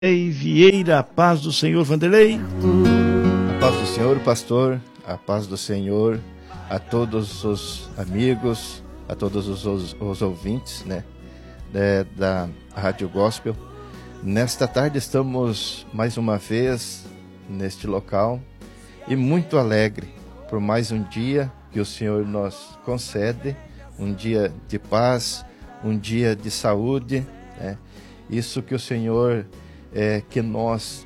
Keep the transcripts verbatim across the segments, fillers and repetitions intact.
Vieira, a paz do Senhor, Vanderlei. A paz do Senhor, pastor, a paz do Senhor a todos os amigos, a todos os, os, os ouvintes, né, de, da Rádio Gospel. Nesta tarde estamos mais uma vez neste local e muito alegre por mais um dia que o Senhor nos concede, um dia de paz, um dia de saúde, né? Isso que o Senhor é, que nos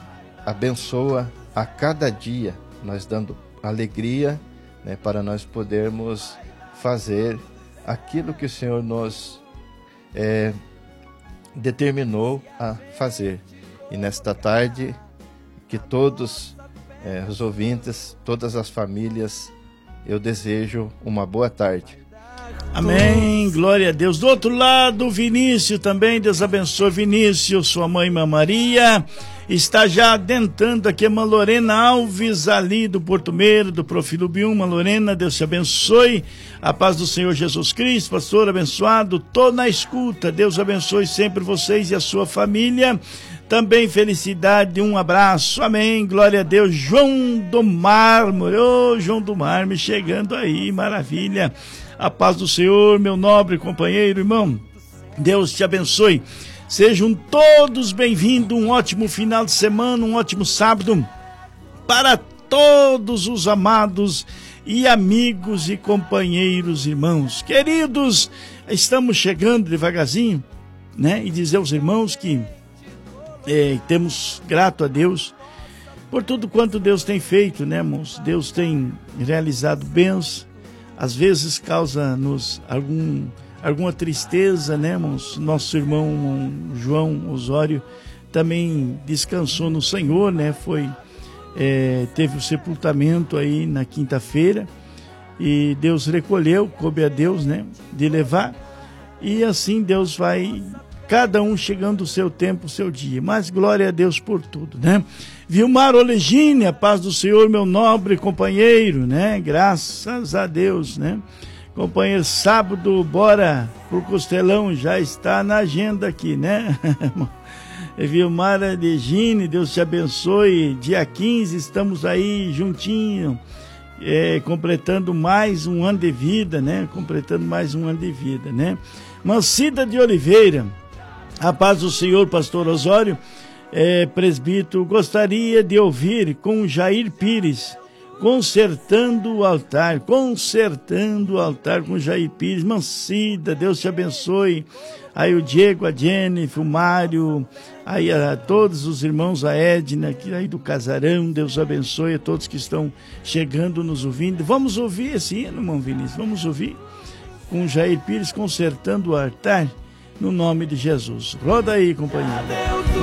abençoa a cada dia, nós dando alegria, né, para nós podermos fazer aquilo que o Senhor nos é, determinou a fazer. E nesta tarde, que todos é, os ouvintes, todas as famílias, eu desejo uma boa tarde. Amém, glória a Deus. Do outro lado, Vinícius também, Deus abençoe Vinícius, sua mãe, irmã Maria, está já adentrando aqui a irmã Lorena Alves, ali do Porto Meiro, do Profilo Bium. Irmã Lorena, Deus te abençoe, a paz do Senhor Jesus Cristo, pastor abençoado, tô na escuta, Deus abençoe sempre vocês e a sua família, também felicidade, um abraço, amém, glória a Deus. João do Mármore, ô João do Mármore, chegando aí, maravilha. A paz do Senhor, meu nobre companheiro, irmão, Deus te abençoe. Sejam todos bem-vindos, um ótimo final de semana, um ótimo sábado para todos os amados e amigos e companheiros, irmãos. Queridos, estamos chegando devagarzinho, né? E dizer aos irmãos que é, temos grato a Deus por tudo quanto Deus tem feito, né, irmãos? Deus tem realizado bênçãos. Às vezes causa-nos algum, alguma tristeza, né, irmãos? Nosso irmão João Osório também descansou no Senhor, né? Foi, é, teve o sepultamento aí na quinta-feira e Deus recolheu, coube a Deus, né, de levar. E assim Deus vai, cada um chegando o seu tempo, o seu dia. Mas glória a Deus por tudo, né? Vilmar Olegine, a paz do Senhor, meu nobre companheiro, né? Graças a Deus, né? Companheiro, sábado, bora pro Costelão, já está na agenda aqui, né? Vilmar Olegine, Deus te abençoe. Dia quinze, estamos aí juntinho, é, completando mais um ano de vida, né? Completando mais um ano de vida, né? Mancida de Oliveira, a paz do Senhor, pastor Osório. É, presbítero, gostaria de ouvir com Jair Pires, consertando o altar, consertando o altar com Jair Pires. Mancida, Deus te abençoe. Aí o Diego, a Jennifer, o Mário, aí a, a todos os irmãos, a Edna, aqui aí do Casarão, Deus abençoe a todos que estão chegando, nos ouvindo. Vamos ouvir esse hino, irmão Vinícius, vamos ouvir com Jair Pires, consertando o altar, no nome de Jesus. Roda aí, companheiro.